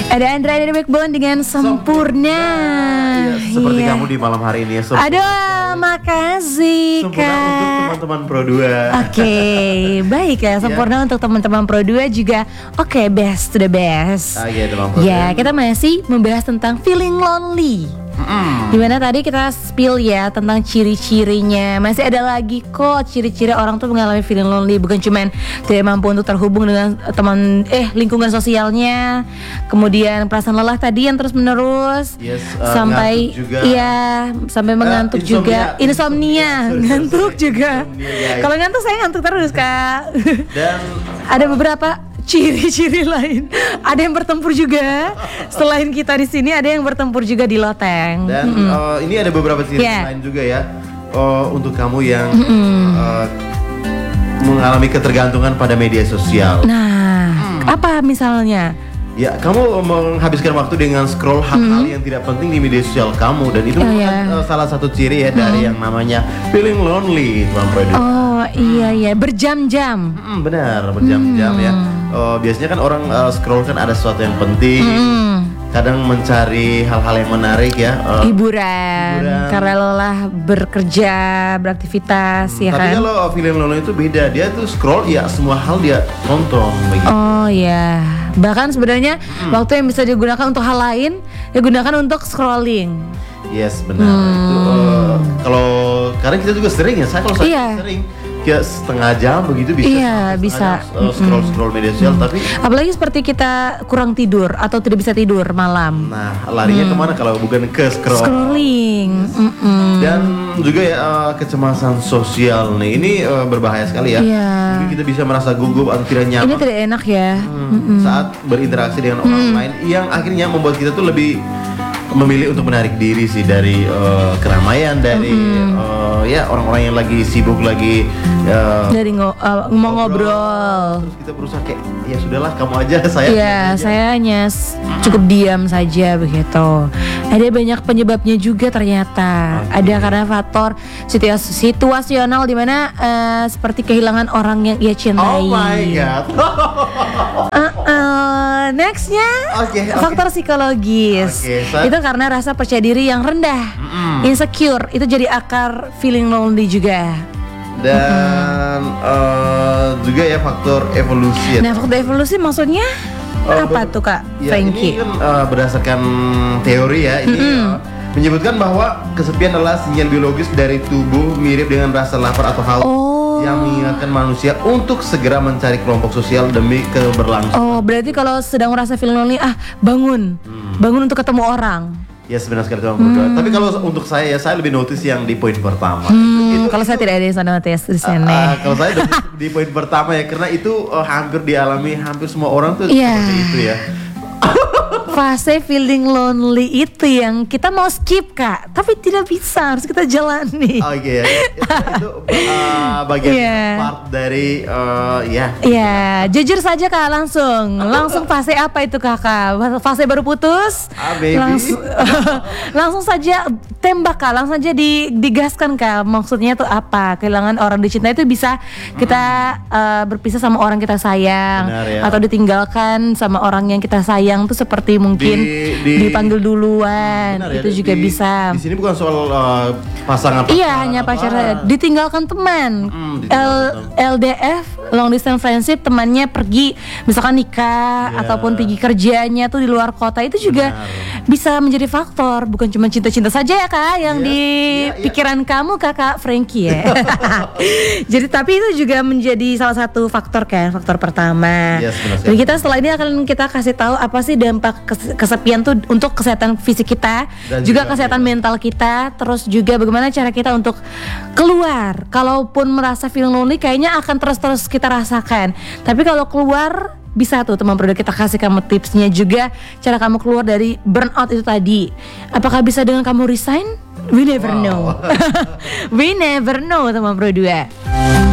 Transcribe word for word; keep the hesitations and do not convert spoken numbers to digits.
Ada Andra dan Backbone dengan Sempurna. Iya, seperti Iya. kamu di malam hari ini ya. Sempurna Aduh, sekali. makasih Sempurna Kak. untuk teman-teman Pro dua. Oke, baik ya. Sempurna untuk teman-teman Pro dua juga. Oke, best to the best. Ah, iya, teman Pro Ya, dua. kita masih membahas tentang feeling lonely. Mm. Dimana tadi kita spill ya tentang ciri-cirinya. Masih ada lagi kok ciri-ciri orang tuh mengalami feeling lonely. Bukan cuman tidak mampu untuk terhubung dengan teman eh lingkungan sosialnya, kemudian perasaan lelah tadi yang terus menerus, Yes, uh, sampai ngantuk juga. iya sampai mengantuk insomnia, juga, insomnia, insomnia. ngantuk juga. Insomnia, ya. Kalau ngantuk saya ngantuk terus Kak. Dan Ada beberapa ciri-ciri lain. Ada yang bertempur juga. Selain kita di sini, ada yang bertempur juga di loteng. dan Mm-mm. uh, ini ada beberapa ciri Yeah. lain juga ya. Uh, untuk kamu yang uh, mengalami ketergantungan pada media sosial. Nah, apa misalnya? Ya, kamu menghabiskan waktu dengan scroll hal-hal yang tidak penting di media sosial kamu, dan itu Oh, merupakan ya. uh, salah satu ciri ya dari yang namanya feeling lonely, Tuan Freddy. Oh iya iya, berjam-jam. Mm, benar, berjam-jam ya. Uh, biasanya kan orang uh, scroll kan ada sesuatu yang penting, Hmm. kadang mencari hal-hal yang menarik ya. uh, Hiburan, hiburan. karena lelah bekerja, beraktivitas, ya Tapi kan? kalau feeling lonely itu beda, dia tuh scroll ya semua hal dia tonton begitu. Oh ya, bahkan sebenarnya waktu yang bisa digunakan untuk hal lain, digunakan untuk scrolling. Yes, benar. Itu uh, kalau karena kita juga sering ya, saya kalau saya Iya. sering ya setengah jam begitu bisa. Iya, sampai bisa. setengah jam, uh, scroll scroll media sosial, tapi Apalagi seperti kita kurang tidur atau tidak bisa tidur malam. nah larinya kemana kalau bukan ke scroll. Scrolling. Mm-mm. Dan juga ya uh, kecemasan sosial nih, ini uh, berbahaya sekali ya. Iya. Mungkin kita bisa merasa gugup atau tidak Ini nyaman tidak enak ya. hmm, saat berinteraksi dengan orang lain, yang akhirnya membuat kita tuh lebih memilih untuk menarik diri sih dari uh, keramaian, dari uh, ya orang-orang yang lagi sibuk lagi uh, Dari ngo- uh, mau ngobrol. Terus kita berusaha kayak ya sudahlah kamu aja, saya Iya, diam aja. saya hanya s- cukup diam saja begitu. Ada banyak penyebabnya juga ternyata. Ada karena faktor situas- situasional di mana eh, seperti kehilangan orang yang ia cintai. Oh my god. Uh-uh. Nextnya Oke, oke. faktor psikologis. Oke, sa- Itu karena rasa percaya diri yang rendah, insecure. Itu jadi akar feeling lonely juga. Dan eh, juga ya faktor evolusi ya. Nah, faktor evolusi maksudnya Oh, apa ber- tuh Kak Ya, Frankie? ini kan eh, berdasarkan teori ya, ini eh, menyebutkan bahwa kesepian adalah sinyal biologis dari tubuh mirip dengan rasa lapar atau haus Oh. yang mengingatkan manusia untuk segera mencari kelompok sosial demi keberlangsungan. Oh, berarti kalau sedang merasa feeling lonely, ah bangun, bangun untuk ketemu orang. Ya sebenarnya sekali teman berdua. Tapi kalau untuk saya ya, saya lebih notice yang di poin pertama. Hmm, kalau saya tidak ada yang sana tes di sini. Ah, kalau saya notice di poin pertama ya, karena itu eh, hampir dialami hampir semua orang tuh Iya. seperti itu ya. Fase feeling lonely itu yang kita mau skip Kak, tapi tidak bisa, harus kita jalani. Oh iya, itu, itu uh, bagian Iya. part dari uh, ya. Ya, jujur saja Kak, langsung, langsung fase apa itu Kakak? Fase baru putus? Ah, baby. Langsung, langsung saja tembak Kak, langsung saja di, digaskan Kak. Maksudnya tuh apa? Kehilangan orang dicintai itu bisa kita uh, berpisah sama orang kita sayang, Benar, ya. atau ditinggalkan sama orang yang kita sayang tuh seperti mungkin Di- di- dipanggil duluan. Benar ya, Itu juga di- bisa. Di sini bukan soal uh, pasangan. Iya, hanya pacaran. Ditinggalkan teman. Mm, ditinggalkan L- LDF, long distance friendship, temannya pergi misalkan nikah Iya. ataupun pergi kerjanya tuh di luar kota, itu juga Benar. bisa menjadi faktor. Bukan cuma cinta-cinta saja ya Kak yang Iya, di iya, iya. pikiran kamu Kakak Frankie ya. Jadi tapi itu juga menjadi salah satu faktor kan, faktor pertama. Yes, benar sekali. Dan kita setelah ini akan kita kasih tahu apa sih dampak kes- kesepian tuh untuk kesehatan fisik kita, Dan juga juga kesehatan mental kita, terus juga bagaimana cara kita untuk keluar. Kalaupun merasa feeling lonely kayaknya akan terus-terus kita rasakan. Tapi kalau keluar bisa tuh teman produk kita kasih kamu tipsnya juga cara kamu keluar dari burnout itu tadi. Apakah bisa dengan kamu resign? We never Wow. know. We never know teman Pro dua.